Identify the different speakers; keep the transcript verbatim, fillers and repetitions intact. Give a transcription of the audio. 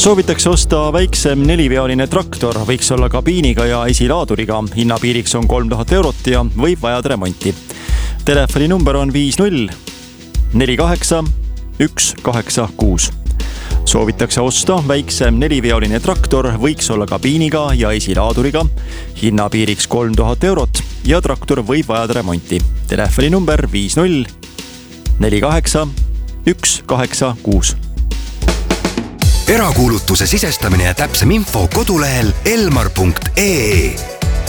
Speaker 1: Soovitakse osta väiksem neliveoline traktor, võiks olla kabiiniga ja esilaaduriga. Hinnapiiriks on kolm tuhat eurot ja võib vajada remonti. Telefoni number on viis null neli kaheksa üks kaheksa kuus. Soovitakse osta väiksem neliveoline traktor, võiks olla kabiiniga ja esilaaduriga. Hinnapiiriks kolm tuhat eurot ja traktor võib vajada remonti. Telefoni number viis null neli kaheksa üks kaheksa kuus.
Speaker 2: Erakuulutuse sisestamine ja täpsem info kodulehel elmar punkt ee.